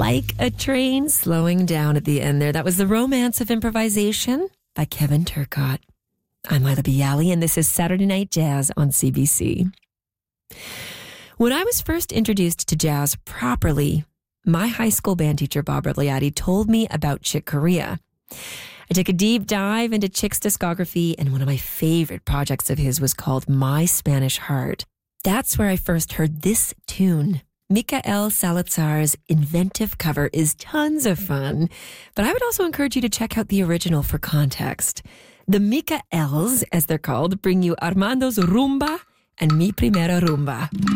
like a train slowing down at the end there. That was The Romance of Improvisation by Kevin Turcotte. I'm Lila Bialy, and this is Saturday Night Jazz on CBC. When I was first introduced to jazz properly, my high school band teacher, Bob Rebliati, told me about Chick Corea. I took a deep dive into Chick's discography, and one of my favorite projects of his was called My Spanish Heart. That's where I first heard this tune. Mikael Salazar's inventive cover is tons of fun, but I would also encourage you to check out the original for context. The Mikaels, as they're called, bring you Armando's Rumba and Mi Primera Rumba.